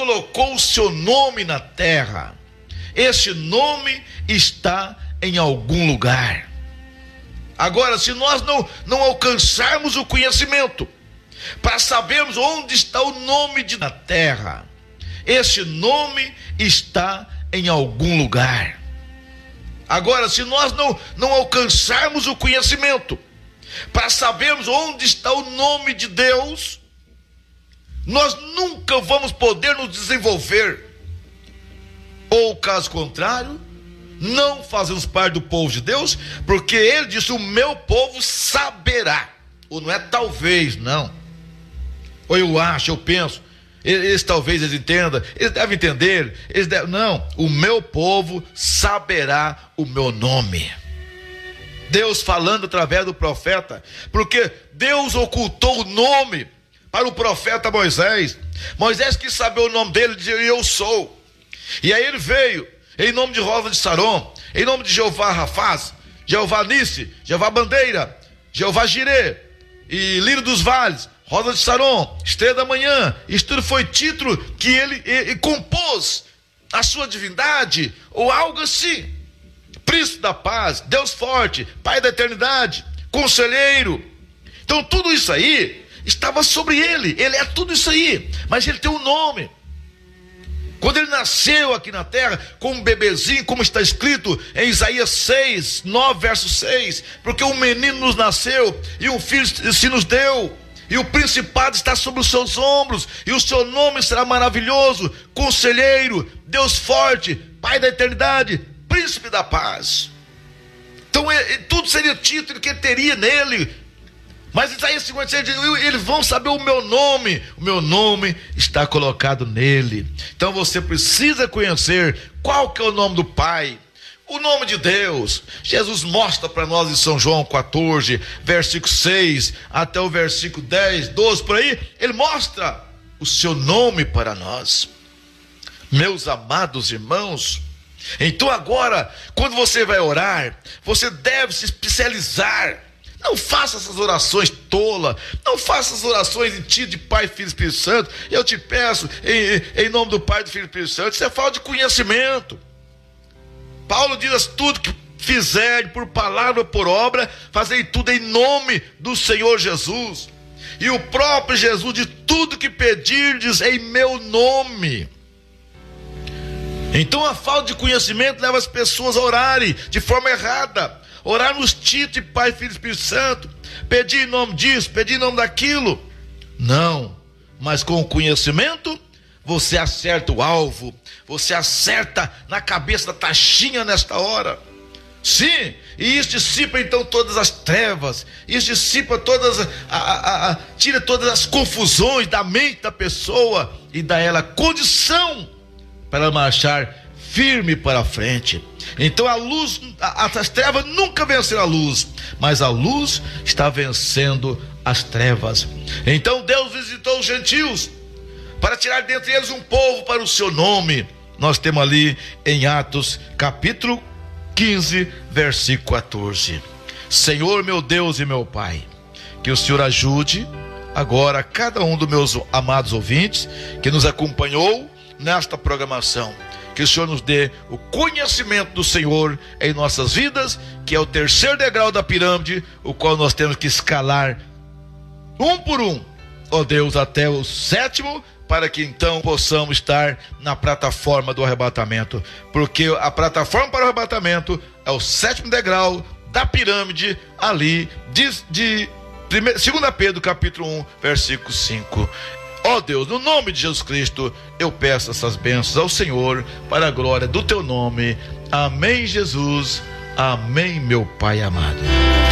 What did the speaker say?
colocou o seu nome na terra, esse nome está em algum lugar. Agora, se nós não alcançarmos o conhecimento para sabermos onde está o nome na terra, esse nome está em algum lugar. Agora, se nós não alcançarmos o conhecimento para sabermos onde está o nome de Deus, nós nunca vamos poder nos desenvolver. Ou, caso contrário, não fazemos parte do povo de Deus, porque ele disse: o meu povo saberá. Ou não é talvez, não. Ou eu acho, eu penso, talvez eles entendam, eles devem entender, não, o meu povo saberá o meu nome. Deus falando através do profeta, porque Deus ocultou o nome para o profeta Moisés. Moisés quis saber o nome dele, dizia: eu sou. E aí ele veio em nome de Rosa de Saron, em nome de Jeová Rafaz, Jeová Nissi, Jeová Bandeira, Jeová Jirê e Lírio dos Vales, Rosa de Saron, Estrela da Manhã. Isso tudo foi título que ele compôs a sua divindade, ou algo assim. Príncipe da paz, Deus forte, Pai da eternidade, Conselheiro. Então tudo isso aí estava sobre ele é tudo isso aí, mas ele tem um nome. Quando ele nasceu aqui na terra, como um bebezinho, como está escrito em Isaías 6, 9, verso 6, porque um menino nos nasceu, e um filho se nos deu, e o principado está sobre os seus ombros, e o seu nome será maravilhoso, Conselheiro, Deus forte, Pai da eternidade, Príncipe da paz. Então tudo seria título que ele teria nele. Mas Isaías 56 diz: eles vão saber o meu nome está colocado nele. Então você precisa conhecer qual que é o nome do Pai, o nome de Deus. Jesus mostra para nós em São João 14, versículo 6 até o versículo 10, 12, por aí, ele mostra o seu nome para nós. Meus amados irmãos, então agora, quando você vai orar, você deve se especializar. Não faça essas orações tolas, não faça as orações em ti de Pai, Filho e Espírito Santo. Eu te peço em nome do Pai, do Filho e do Espírito Santo. Isso é falta de conhecimento. Paulo diz: tudo que fizerem por palavra ou por obra, fazei tudo em nome do Senhor Jesus. E o próprio Jesus diz: tudo que pedirdes em meu nome. Então a falta de conhecimento leva as pessoas a orarem de forma errada. Orar nos títulos de Pai, Filho e Espírito Santo, pedir em nome disso, pedir em nome daquilo. Não, mas com o conhecimento você acerta o alvo, você acerta na cabeça da taxinha nesta hora. Sim, e isso dissipa então todas as trevas, isso dissipa tira todas as confusões da mente da pessoa e dá ela condição para marchar firme para a frente. Então a luz, as trevas nunca vencerão a luz, mas a luz está vencendo as trevas. Então Deus visitou os gentios para tirar dentre eles um povo para o seu nome. Nós temos ali em Atos capítulo 15, versículo 14. Senhor meu Deus e meu Pai, que o Senhor ajude agora cada um dos meus amados ouvintes que nos acompanhou nesta programação. Que o Senhor nos dê o conhecimento do Senhor em nossas vidas, que é o terceiro degrau da pirâmide, o qual nós temos que escalar um por um, ó Deus, até o sétimo, para que então possamos estar na plataforma do arrebatamento, porque a plataforma para o arrebatamento é o sétimo degrau da pirâmide, ali de 2 Pedro capítulo 1, versículo 5. Ó Deus, no nome de Jesus Cristo, eu peço essas bênçãos ao Senhor, para a glória do teu nome. Amém, Jesus. Amém, meu Pai amado.